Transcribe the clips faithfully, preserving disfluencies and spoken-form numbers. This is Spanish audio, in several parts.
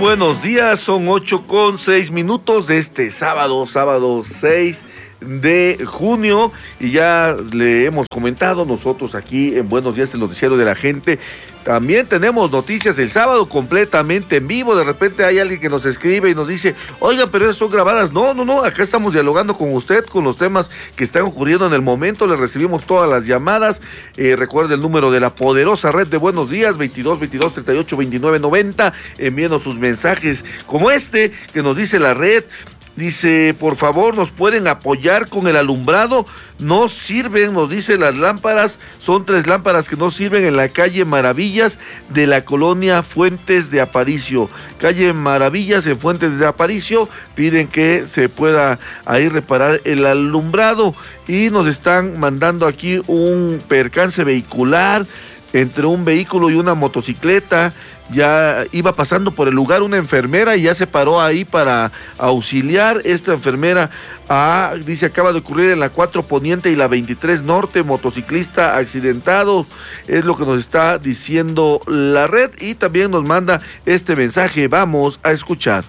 buenos días, son ocho con seis minutos de este sábado, sábado seis de junio, y ya le hemos comentado nosotros aquí en Buenos Días, el noticiero de la gente. También tenemos noticias el sábado completamente en vivo. De repente hay alguien que nos escribe y nos dice, oiga, pero esas son grabadas. No, no, no, acá estamos dialogando con usted, con los temas que están ocurriendo en el momento. Le recibimos todas las llamadas. Eh, recuerde el número de la poderosa red de Buenos Días, veintidós, veintidós, treinta y ocho, veintinueve, noventa. Envíenos sus mensajes como este que nos dice la red. Dice, por favor, ¿nos pueden apoyar con el alumbrado? No sirven, nos dice, las lámparas, son tres lámparas que no sirven en la calle Maravillas de la colonia Fuentes de Aparicio. Calle Maravillas en Fuentes de Aparicio, piden que se pueda ahí reparar el alumbrado, y nos están mandando aquí un percance vehicular entre un vehículo y una motocicleta. Ya iba pasando por el lugar una enfermera y ya se paró ahí para auxiliar. Esta enfermera, ah, dice, acaba de ocurrir en la cuatro Poniente y la veintitrés Norte, motociclista accidentado, es lo que nos está diciendo la red, y también nos manda este mensaje. Vamos a escuchar.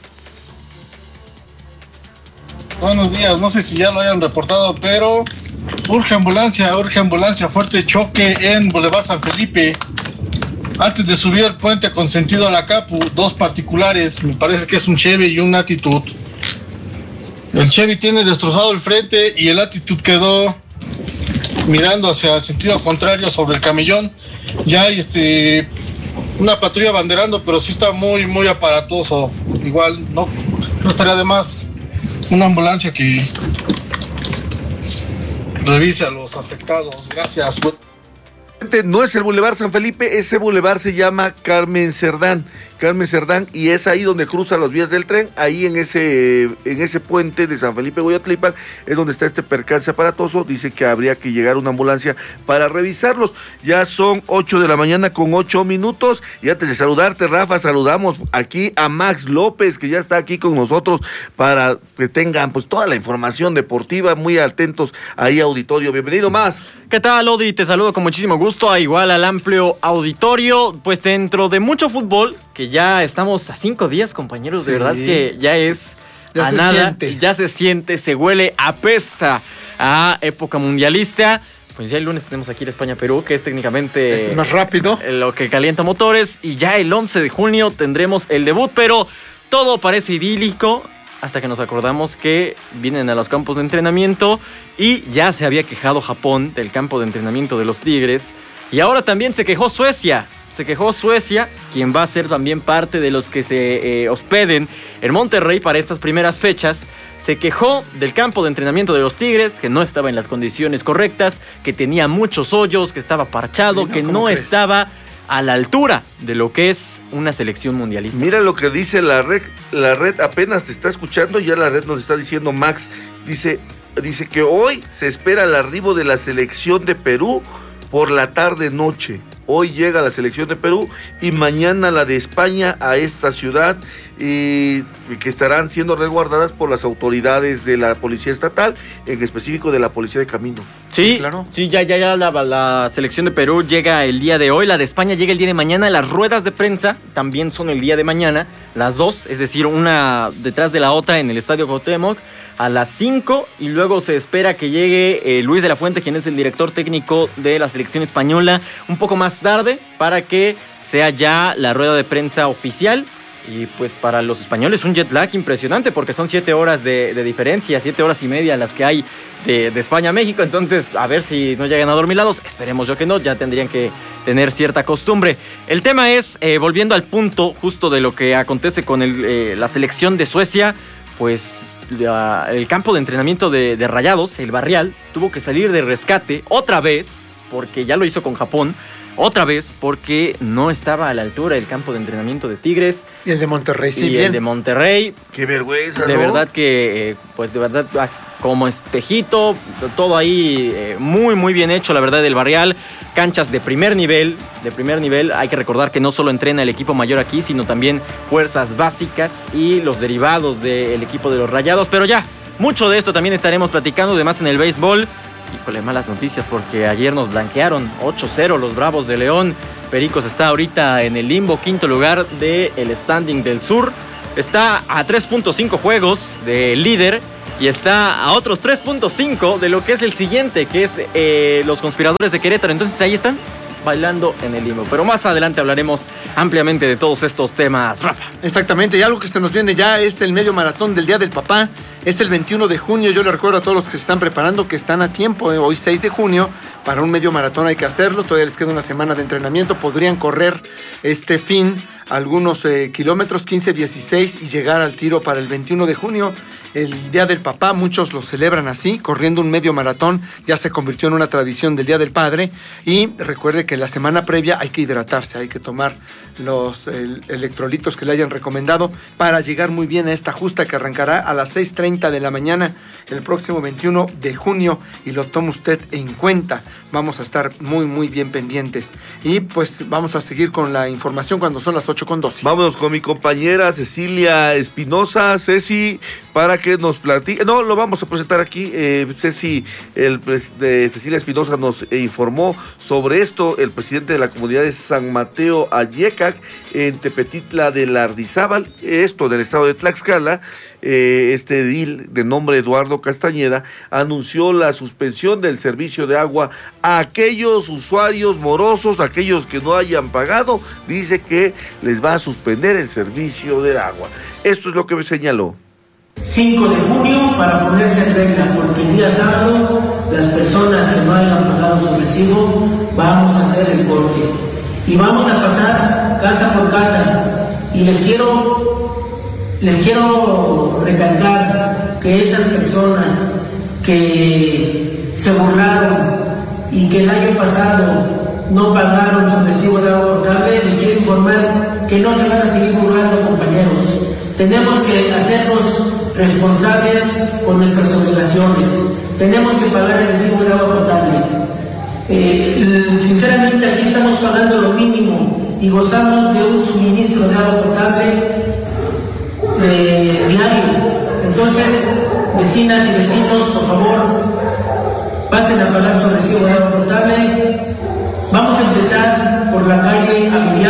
Buenos días, no sé si ya lo hayan reportado, pero urge ambulancia, urge ambulancia, fuerte choque en Boulevard San Felipe. Antes de subir el puente con sentido a la Capu, dos particulares, me parece que es un Chevy y un Attitude. El Chevy tiene destrozado el frente y el Attitude quedó mirando hacia el sentido contrario sobre el camellón. Ya hay este, una patrulla banderando, pero sí está muy, muy aparatoso. Igual no, no estaría de más una ambulancia que revise a los afectados. Gracias. No es el Boulevard San Felipe, ese boulevard se llama Carmen Cerdán, Carmen Cerdán, y es ahí donde cruzan las vías del tren. Ahí en ese en ese puente de San Felipe Goyatlipan es donde está este percance aparatoso. Dice que habría que llegar una ambulancia para revisarlos. Ya son ocho de la mañana con ocho minutos, y antes de saludarte, Rafa, saludamos aquí a Max López, que ya está aquí con nosotros para que tengan pues toda la información deportiva. Muy atentos ahí, auditorio. Bienvenido, Max. ¿Qué tal, Odi? Te saludo con muchísimo gusto, igual al amplio auditorio. Pues dentro de mucho fútbol, que ya estamos a cinco días, compañeros, sí. De verdad que ya es ya a se nada, siente. Ya se siente, se huele, apesta a época mundialista. Pues ya el lunes tenemos aquí el España-Perú, que es técnicamente este es más rápido, lo que calienta motores, y ya el once de junio tendremos el debut, pero todo parece idílico hasta que nos acordamos que vienen a los campos de entrenamiento, y ya se había quejado Japón del campo de entrenamiento de los Tigres, y ahora también se quejó Suecia, se quejó Suecia, quien va a ser también parte de los que se eh, hospeden en Monterrey para estas primeras fechas. Se quejó del campo de entrenamiento de los Tigres, que no estaba en las condiciones correctas, que tenía muchos hoyos, que estaba parchado, sí, no, que no crees? estaba a la altura de lo que es una selección mundialista. Mira lo que dice la red, la red apenas te está escuchando, ya la red nos está diciendo, Max, dice, dice que hoy se espera el arribo de la selección de Perú por la tarde-noche. Hoy llega la selección de Perú y mañana la de España a esta ciudad, y que estarán siendo resguardadas por las autoridades de la Policía Estatal, en específico de la Policía de Caminos. Sí, sí, claro. Sí, ya, ya, ya la, la selección de Perú llega el día de hoy, la de España llega el día de mañana, las ruedas de prensa también son el día de mañana, las dos, es decir, una detrás de la otra en el Estadio Cuauhtémoc a las cinco, y luego se espera que llegue eh, Luis de la Fuente, quien es el director técnico de la selección española, un poco más tarde, para que sea ya la rueda de prensa oficial. Y pues para los españoles un jet lag impresionante, porque son siete horas de, de diferencia, siete horas y media las que hay de, de España a México. Entonces, a ver si no llegan adormilados. Esperemos yo que no, ya tendrían que tener cierta costumbre. El tema es, eh, volviendo al punto justo de lo que acontece con el, eh, la selección de Suecia, pues la, el campo de entrenamiento de, de Rayados, el Barrial, tuvo que salir de rescate otra vez, porque ya lo hizo con Japón, otra vez porque no estaba a la altura el campo de entrenamiento de Tigres. Y el de Monterrey, sí, y bien. el de Monterrey. Qué vergüenza, De ¿no? verdad que, eh, pues de verdad, como espejito, todo ahí eh, muy, muy bien hecho, la verdad, del Barrial. Canchas de primer nivel, de primer nivel. Hay que recordar que no solo entrena el equipo mayor aquí, sino también fuerzas básicas y los derivados del equipo de los Rayados. Pero ya, mucho de esto también estaremos platicando, además en el béisbol. Híjole, malas noticias porque ayer nos blanquearon ocho cero los Bravos de León. Pericos está ahorita en el limbo, quinto lugar del standing del sur. Está a tres punto cinco juegos del líder y está a otros tres punto cinco de lo que es el siguiente, que es eh, los Conspiradores de Querétaro. Entonces ahí están bailando en el limbo. Pero más adelante hablaremos ampliamente de todos estos temas, Rafa. Exactamente, y algo que se nos viene ya es el medio maratón del Día del Papá. Es el veintiuno de junio. Yo le recuerdo a todos los que se están preparando que están a tiempo. eh, Hoy seis de junio, para un medio maratón hay que hacerlo. Todavía les queda una semana de entrenamiento. Podrían correr este fin algunos eh, kilómetros, quince, dieciséis, y llegar al tiro para el veintiuno de junio. El Día del Papá, muchos lo celebran así, corriendo un medio maratón. Ya se convirtió en una tradición del Día del Padre. Y recuerde que la semana previa hay que hidratarse, hay que tomar los el, electrolitos que le hayan recomendado para llegar muy bien a esta justa que arrancará a las seis treinta de la mañana el próximo veintiuno de junio, y lo toma usted en cuenta. Vamos a estar muy muy bien pendientes, y pues vamos a seguir con la información cuando son las ocho con doce. Vámonos con mi compañera Cecilia Espinosa. Ceci, para que nos platique, no, lo vamos a presentar aquí. eh, Ceci, el de Cecilia Espinosa nos informó sobre esto. El presidente de la comunidad de San Mateo Ayecac, en Tepetitla de Lardizábal, esto del estado de Tlaxcala, eh, este edil de nombre Eduardo Castañeda anunció la suspensión del servicio de agua a aquellos usuarios morosos, aquellos que no hayan pagado. Dice que les va a suspender el servicio de agua. Esto es lo que me señaló. cinco de junio para ponerse en regla, porque el día sábado las personas que no hayan pagado su recibo vamos a hacer el corte y vamos a pasar casa por casa. Y les quiero les quiero recalcar que esas personas que se burlaron y que el año pasado no pagaron su recibo de agua potable, les quiero informar que no se van a seguir burlando, compañeros. Tenemos que hacernos responsables con nuestras obligaciones. Tenemos que pagar el recibo de agua potable. Eh, sinceramente, aquí estamos pagando lo mínimo y gozamos de un suministro de agua potable eh, diario. Entonces, vecinas y vecinos, por favor, pasen a pagar su recibo de agua potable. Vamos a empezar por la calle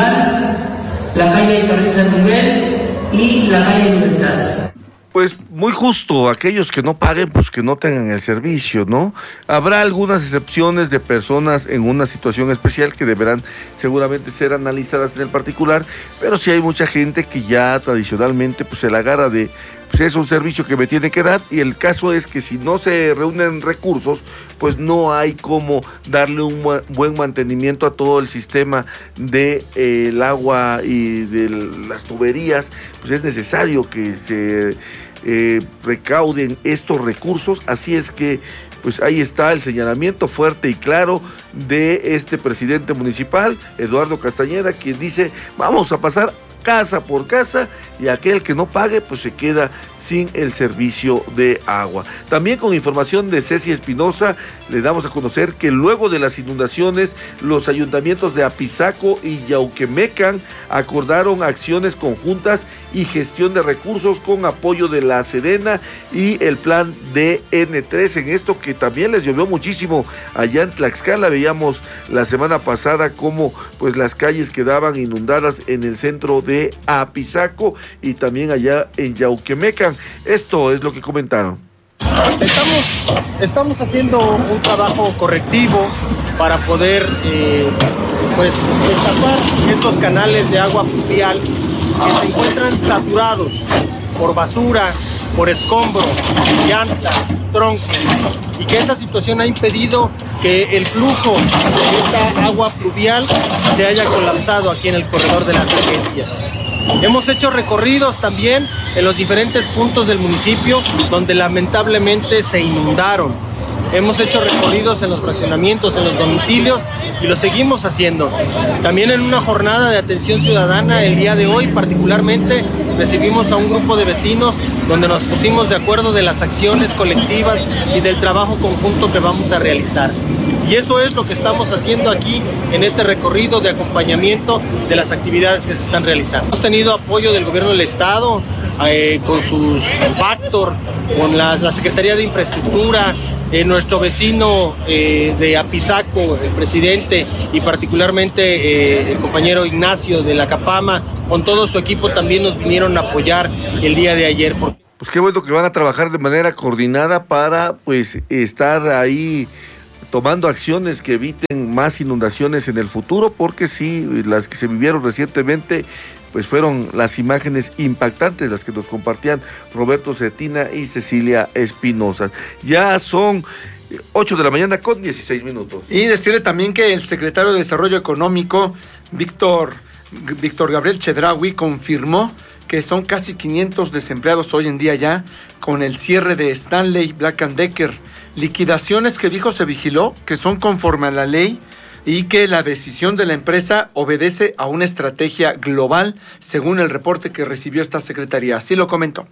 Avillal, la calle Carril San Miguel y la calle Libertad. Pues muy justo, aquellos que no paguen, pues que no tengan el servicio, ¿no? Habrá algunas excepciones de personas en una situación especial que deberán seguramente ser analizadas en el particular, pero sí hay mucha gente que ya tradicionalmente pues se la agarra de, pues es un servicio que me tiene que dar, y el caso es que si no se reúnen recursos, pues no hay cómo darle un buen mantenimiento a todo el sistema de eh, el agua y de las tuberías. Pues es necesario que se eh, recauden estos recursos. Así es que pues ahí está el señalamiento fuerte y claro de este presidente municipal, Eduardo Castañeda, quien dice: vamos a pasar casa por casa, y aquel que no pague pues se queda sin el servicio de agua. También con información de Ceci Espinosa le damos a conocer que luego de las inundaciones, los ayuntamientos de Apizaco y Yauquemecan acordaron acciones conjuntas y gestión de recursos con apoyo de la Sedena y el plan D N tres. En esto que también les llovió muchísimo allá en Tlaxcala, veíamos la semana pasada cómo pues las calles quedaban inundadas en el centro de Apizaco y también allá en Yauquemecan. Esto es lo que comentaron. Estamos, estamos haciendo un trabajo correctivo para poder eh, pues destapar estos canales de agua pluvial que se encuentran saturados por basura, por escombros, llantas, troncos, y que esa situación ha impedido que el flujo de esta agua pluvial se haya colapsado aquí en el corredor de las agencias. Hemos hecho recorridos también en los diferentes puntos del municipio donde lamentablemente se inundaron. Hemos hecho recorridos en los fraccionamientos, en los domicilios, y lo seguimos haciendo. También en una jornada de atención ciudadana el día de hoy particularmente recibimos a un grupo de vecinos donde nos pusimos de acuerdo de las acciones colectivas y del trabajo conjunto que vamos a realizar. Y eso es lo que estamos haciendo aquí en este recorrido de acompañamiento de las actividades que se están realizando. Hemos tenido apoyo del gobierno del estado, eh, con sus Factor, con la, la Secretaría de Infraestructura, eh, nuestro vecino eh, de Apizaco, el presidente, y particularmente eh, el compañero Ignacio de la Capama, con todo su equipo también nos vinieron a apoyar el día de ayer. Pues qué bueno que van a trabajar de manera coordinada para pues estar ahí tomando acciones que eviten más inundaciones en el futuro, porque sí, las que se vivieron recientemente pues fueron las imágenes impactantes las que nos compartían Roberto Cetina y Cecilia Espinosa. Ya son ocho de la mañana con dieciséis minutos. Y decirle también que el secretario de Desarrollo Económico, Víctor, Víctor Gabriel Chedraui, confirmó que son casi quinientos desempleados hoy en día ya, con el cierre de Stanley Black and Decker. Liquidaciones que dijo se vigiló, que son conforme a la ley, y que la decisión de la empresa obedece a una estrategia global, según el reporte que recibió esta secretaría. Así lo comentó.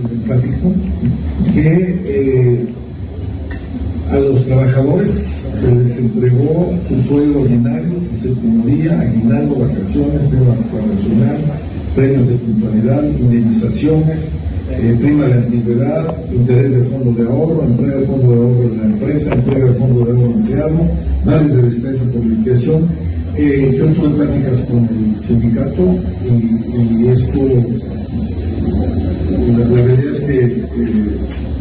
Que eh, a los trabajadores se les entregó su sueldo ordinario, su séptimo día, aguinaldo, vacaciones, prima vacacional, premios de puntualidad, indemnizaciones, eh, prima de antigüedad, interés de fondo de ahorro, entrega de fondo de ahorro de la empresa, entrega de fondo de ahorro empleado, vales de despensa por liquidación. Eh, yo tuve pláticas con el sindicato y, y esto, la, la realidad es que eh,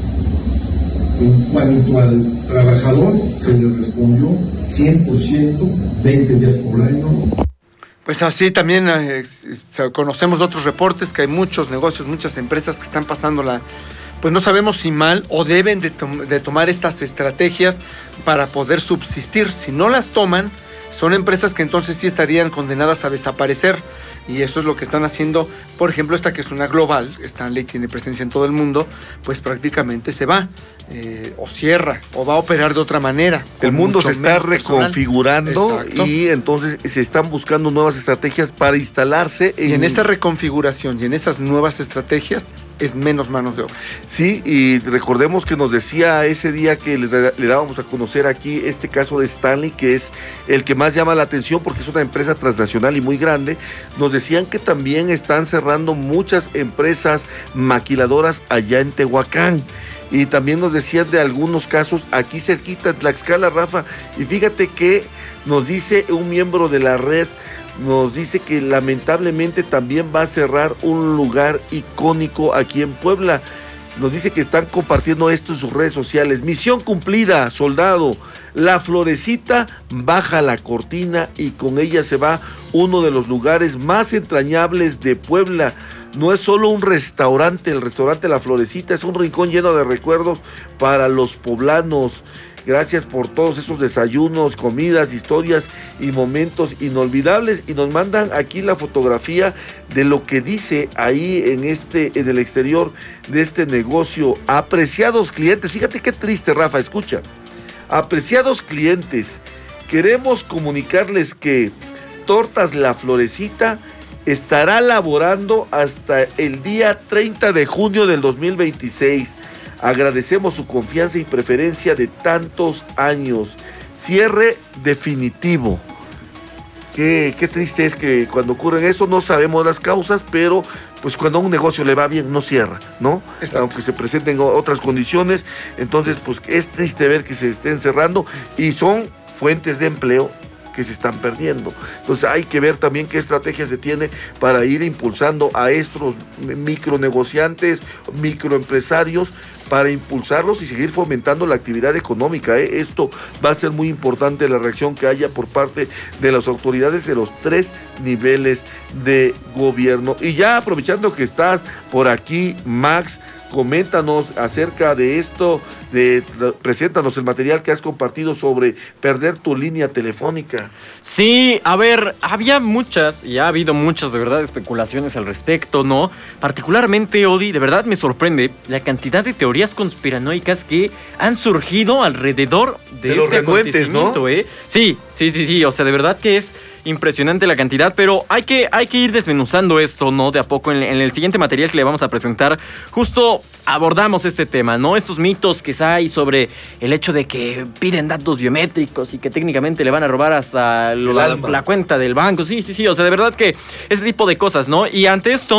en cuanto al trabajador se le respondió cien por ciento, veinte días por año. Pues así también eh, conocemos otros reportes que hay muchos negocios, muchas empresas que están pasándola, pues no sabemos si mal o deben de, to- de tomar estas estrategias para poder subsistir. Si no las toman, son empresas que entonces sí estarían condenadas a desaparecer. Y eso es lo que están haciendo, por ejemplo, esta que es una global, Stanley tiene presencia en todo el mundo, pues prácticamente se va, eh, o cierra, o va a operar de otra manera. El mundo se está reconfigurando y entonces se están buscando nuevas estrategias para instalarse. En... Y en esa reconfiguración y en esas nuevas estrategias es menos manos de obra. Sí, y recordemos que nos decía ese día que le, le dábamos a conocer aquí este caso de Stanley, que es el que más llama la atención porque es una empresa transnacional y muy grande. Nos decían que también están cerrando muchas empresas maquiladoras allá en Tehuacán. Y también nos decían de algunos casos aquí cerquita en Tlaxcala, Rafa. Y fíjate que nos dice un miembro de la red, nos dice que lamentablemente también va a cerrar un lugar icónico aquí en Puebla. Nos dice que están compartiendo esto en sus redes sociales. Misión cumplida, soldado. La Florecita baja la cortina y con ella se va uno de los lugares más entrañables de Puebla. No es solo un restaurante, el restaurante La Florecita es un rincón lleno de recuerdos para los poblanos. Gracias por todos esos desayunos, comidas, historias y momentos inolvidables. Y nos mandan aquí la fotografía de lo que dice ahí en este, en el exterior de este negocio. Apreciados clientes, fíjate qué triste, Rafa, escucha. Apreciados clientes, queremos comunicarles que Tortas La Florecita estará laborando hasta el día treinta de junio del dos mil veintiséis. Agradecemos su confianza y preferencia de tantos años. Cierre definitivo. Qué, qué triste es que cuando ocurren esto no sabemos las causas, pero pues cuando a un negocio le va bien no cierra, ¿no? Exacto. Aunque se presenten otras condiciones, entonces pues es triste ver que se estén cerrando y son fuentes de empleo que se están perdiendo. Entonces hay que ver también qué estrategia se tiene para ir impulsando a estos micronegociantes, microempresarios, para impulsarlos y seguir fomentando la actividad económica. ¿eh? Esto va a ser muy importante, la reacción que haya por parte de las autoridades de los tres niveles de gobierno. Y ya aprovechando que está por aquí Max, coméntanos acerca de esto, de, preséntanos el material que has compartido sobre perder tu línea telefónica. Sí, a ver, había muchas, y ha habido muchas, de verdad, especulaciones al respecto, ¿no? Particularmente, Odi, de verdad me sorprende la cantidad de teorías conspiranoicas que han surgido alrededor de, de este acontecimiento, ¿no? ¿eh? Sí, sí, sí, sí, o sea, de verdad que es impresionante la cantidad, pero hay que, hay que ir desmenuzando esto, ¿no? De a poco. En, en el siguiente material que le vamos a presentar, justo abordamos este tema, ¿no? Estos mitos que hay sobre el hecho de que piden datos biométricos y que técnicamente le van a robar hasta lo, la, la cuenta del banco. Sí, sí, sí, o sea, de verdad que ese tipo de cosas, ¿no? Y ante esto,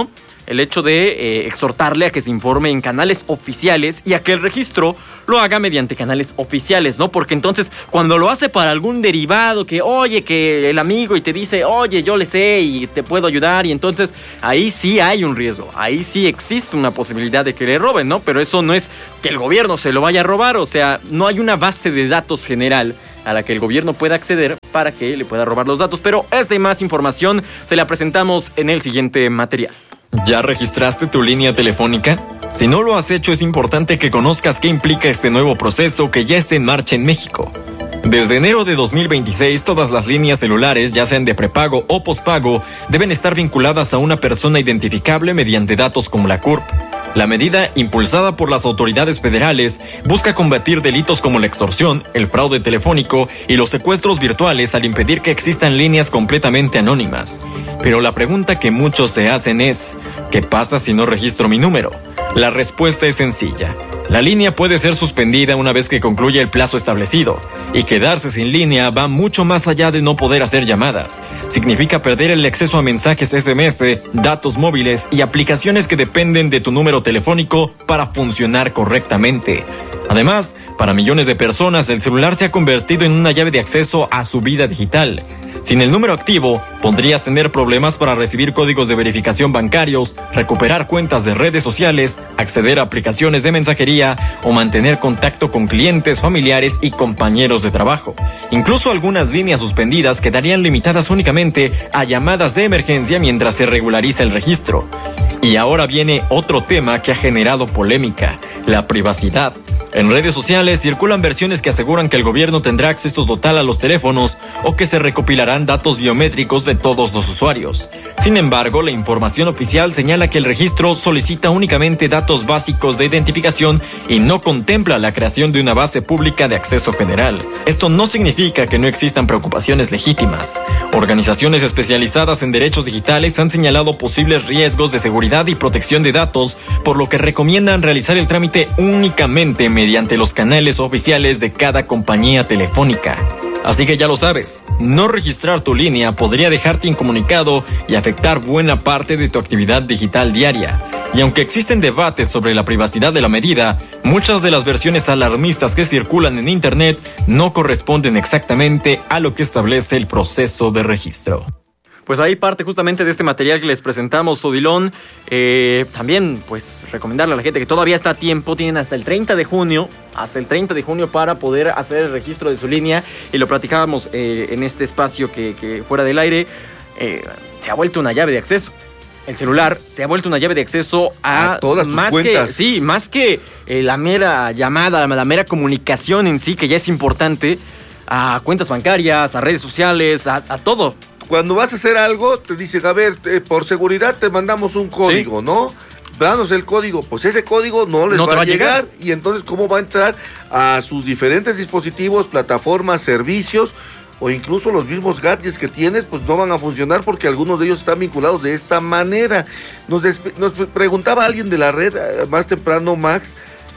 el hecho de eh, exhortarle a que se informe en canales oficiales y a que el registro lo haga mediante canales oficiales, ¿no? Porque entonces, cuando lo hace para algún derivado, que oye, que el amigo y te dice, oye, yo le sé y te puedo ayudar, y entonces ahí sí hay un riesgo, ahí sí existe una posibilidad de que le roben, ¿no? Pero eso no es que el gobierno se lo vaya a robar, o sea, no hay una base de datos general a la que el gobierno pueda acceder para que le pueda robar los datos. Pero esta y más información se la presentamos en el siguiente material. ¿Ya registraste tu línea telefónica? Si no lo has hecho, es importante que conozcas qué implica este nuevo proceso que ya está en marcha en México. Desde enero de dos mil veintiséis, todas las líneas celulares, ya sean de prepago o pospago, deben estar vinculadas a una persona identificable mediante datos como la C U R P. La medida, impulsada por las autoridades federales, busca combatir delitos como la extorsión, el fraude telefónico y los secuestros virtuales al impedir que existan líneas completamente anónimas. Pero la pregunta que muchos se hacen es, ¿qué pasa si no registro mi número? La respuesta es sencilla. La línea puede ser suspendida una vez que concluya el plazo establecido, y quedarse sin línea va mucho más allá de no poder hacer llamadas. Significa perder el acceso a mensajes ese eme ese, datos móviles y aplicaciones que dependen de tu número telefónico para funcionar correctamente. Además, para millones de personas, el celular se ha convertido en una llave de acceso a su vida digital. Sin el número activo, podrías tener problemas para recibir códigos de verificación bancarios, recuperar cuentas de redes sociales, acceder a aplicaciones de mensajería o mantener contacto con clientes, familiares y compañeros de trabajo. Incluso algunas líneas suspendidas quedarían limitadas únicamente a llamadas de emergencia mientras se regulariza el registro. Y ahora viene otro tema que ha generado polémica: la privacidad. En redes sociales circulan versiones que aseguran que el gobierno tendrá acceso total a los teléfonos o que se recopilarán datos biométricos de todos los usuarios. Sin embargo, la información oficial señala que el registro solicita únicamente datos básicos de identificación y no contempla la creación de una base pública de acceso general. Esto no significa que no existan preocupaciones legítimas. Organizaciones especializadas en derechos digitales han señalado posibles riesgos de seguridad y protección de datos, por lo que recomiendan realizar el trámite únicamente mediante mediante los canales oficiales de cada compañía telefónica. Así que ya lo sabes, no registrar tu línea podría dejarte incomunicado y afectar buena parte de tu actividad digital diaria. Y aunque existen debates sobre la privacidad de la medida, muchas de las versiones alarmistas que circulan en Internet no corresponden exactamente a lo que establece el proceso de registro. Pues ahí parte justamente de este material que les presentamos, Odilon. Eh, también, pues, recomendarle a la gente que todavía está a tiempo. Tienen hasta el treinta de junio, hasta el treinta de junio para poder hacer el registro de su línea. Y lo platicábamos eh, en este espacio que, que fuera del aire. Eh, se ha vuelto una llave de acceso. El celular se ha vuelto una llave de acceso a, a todas tus más cuentas. Que, sí, más que eh, la mera llamada, la mera comunicación en sí, que ya es importante, a cuentas bancarias, a redes sociales, a, a todo. Cuando vas a hacer algo, te dicen, a ver, te, por seguridad te mandamos un código, ¿sí? ¿No? Danos el código. Pues ese código no les no va, va a llegar. llegar. Y entonces, ¿cómo va a entrar a sus diferentes dispositivos, plataformas, servicios, o incluso los mismos gadgets que tienes? Pues no van a funcionar porque algunos de ellos están vinculados de esta manera. Nos, despe- nos preguntaba alguien de la red, más temprano, Max,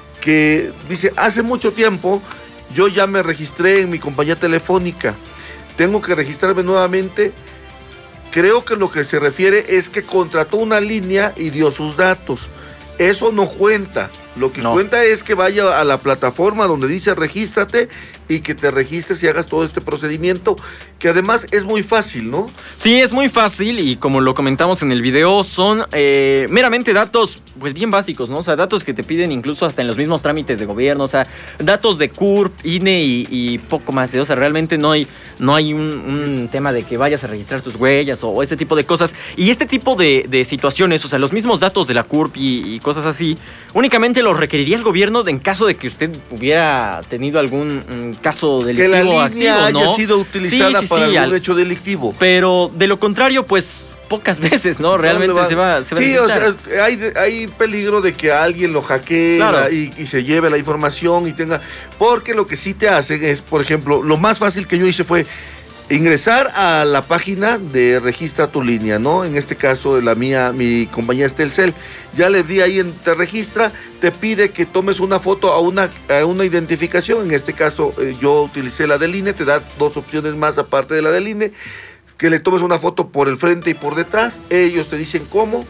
que dice, hace mucho tiempo yo ya me registré en mi compañía telefónica. Tengo que registrarme nuevamente. Creo que lo que se refiere es que contrató una línea y dio sus datos. Eso no cuenta. Lo que no. cuenta es que vaya a la plataforma donde dice regístrate y que te registres y hagas todo este procedimiento, que además es muy fácil, ¿no? Sí, es muy fácil y como lo comentamos en el video, son eh, meramente datos pues bien básicos, ¿no? O sea, datos que te piden incluso hasta en los mismos trámites de gobierno, o sea, datos de C U R P, I N E y, y poco más. O sea, realmente no hay, no hay un, un tema de que vayas a registrar tus huellas o, o este tipo de cosas. Y este tipo de, de situaciones, o sea, los mismos datos de la C U R P y, y cosas así, únicamente los requeriría el gobierno de, en caso de que usted hubiera tenido algún um, caso delictivo activo, ¿no? activo, Que la línea haya ¿no? sido utilizada sí, sí, para sí, algún al, hecho delictivo. Pero de lo contrario, pues pocas veces, ¿no? Realmente no va, se va, se va sí, a o sea, hay, hay peligro de que alguien lo hackee, claro. y, y se lleve la información y tenga... Porque lo que sí te hacen es, por ejemplo, lo más fácil que yo hice fue ingresar a la página de registra tu línea, ¿no? En este caso, la mía, mi compañía es Telcel. Ya le di ahí en te registra, te pide que tomes una foto a una, a una identificación. En este caso, eh, yo utilicé la del I N E, te da dos opciones más aparte de la del I N E, que le tomes una foto por el frente y por detrás. Ellos te dicen cómo,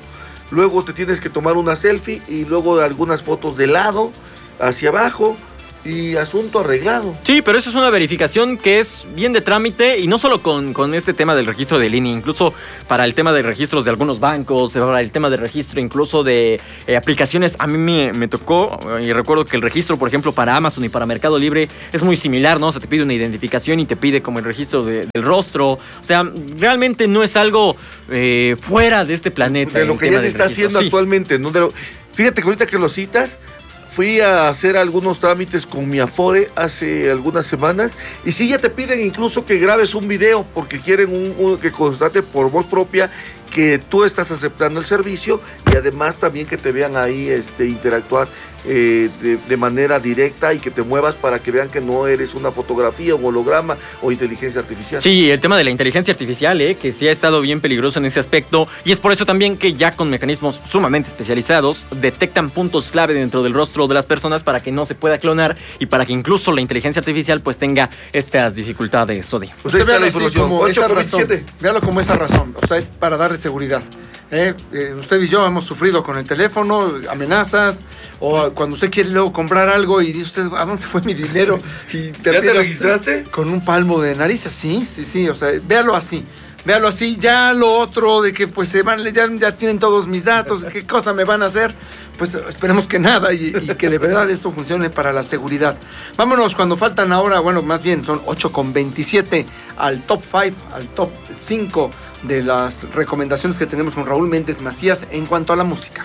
luego te tienes que tomar una selfie y luego algunas fotos de lado, hacia abajo. Y asunto arreglado. Sí, pero eso es una verificación que es bien de trámite y no solo con, con este tema del registro del I N E, incluso para el tema de registros de algunos bancos, para el tema de registro incluso de eh, aplicaciones. A mí me, me tocó y recuerdo que el registro, por ejemplo, para Amazon y para Mercado Libre es muy similar, ¿no? O sea, te pide una identificación y te pide como el registro de, del rostro. O sea, realmente no es algo eh, fuera de este planeta. De lo que ya se está haciendo sí. actualmente, ¿no? De lo, fíjate que ahorita que lo citas, fui a hacer algunos trámites con mi Afore hace algunas semanas y sí, ya te piden incluso que grabes un video porque quieren un, un, que constate por voz propia que tú estás aceptando el servicio y además también que te vean ahí este, interactuar eh, de, de manera directa y que te muevas para que vean que no eres una fotografía, un holograma o inteligencia artificial. Sí, el tema de la inteligencia artificial, eh, que sí ha estado bien peligroso en ese aspecto y es por eso también que ya con mecanismos sumamente especializados detectan puntos clave dentro del rostro de las personas para que no se pueda clonar y para que incluso la inteligencia artificial pues tenga estas dificultades, Odi. Pues ahí está la información. ocho veintisiete. Véalo como esa razón, o sea, es para darle seguridad. Eh, eh, usted y yo hemos sufrido con el teléfono, amenazas, o cuando usted quiere luego comprar algo y dice usted, ¿a dónde se fue mi dinero? Y te ¿Ya te registraste? Con un palmo de narices, sí, sí, sí, o sea, véalo así. Véalo así, ya lo otro de que pues se van, ya, ya tienen todos mis datos, ¿qué cosa me van a hacer? Pues esperemos que nada y, y que de verdad esto funcione para la seguridad. Vámonos cuando faltan ahora, bueno, más bien son ocho con veintisiete al top cinco, al top cinco de las recomendaciones que tenemos con Raúl Méndez Macías en cuanto a la música.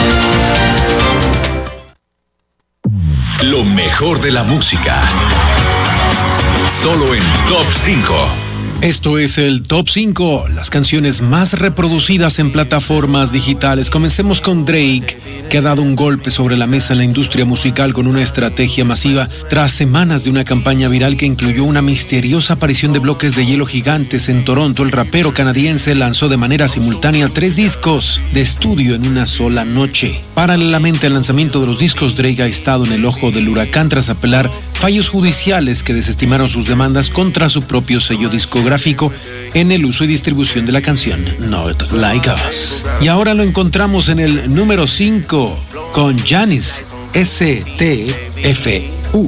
Lo mejor de la música. Solo en Top cinco. Esto es el Top cinco, las canciones más reproducidas en plataformas digitales. Comencemos con Drake, que ha dado un golpe sobre la mesa en la industria musical con una estrategia masiva tras semanas de una campaña viral que incluyó una misteriosa aparición de bloques de hielo gigantes en Toronto. El rapero canadiense lanzó de manera simultánea tres discos de estudio en una sola noche. Paralelamente al lanzamiento de los discos, Drake ha estado en el ojo del huracán tras apelar fallos judiciales que desestimaron sus demandas contra su propio sello discográfico en el uso y distribución de la canción Not Like Us. Y ahora lo encontramos en el número cinco con Janis, S T F U.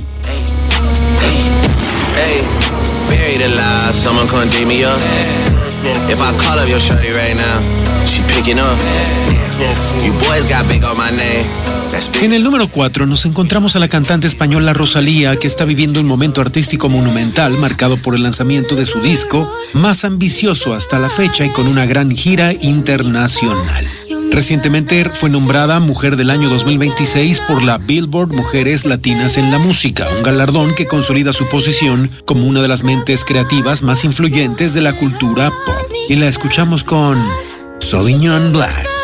Hey, buried alive, someone come dig me up. If I call up your shorty right now, she picking up. You boys got big on my name. En el número cuatro nos encontramos a la cantante española Rosalía, que está viviendo un momento artístico monumental marcado por el lanzamiento de su disco más ambicioso hasta la fecha y con una gran gira internacional. Recientemente fue nombrada Mujer del Año dos mil veintiséis por la Billboard Mujeres Latinas en la Música, un galardón que consolida su posición como una de las mentes creativas más influyentes de la cultura pop. Y la escuchamos con Sauvignon Black.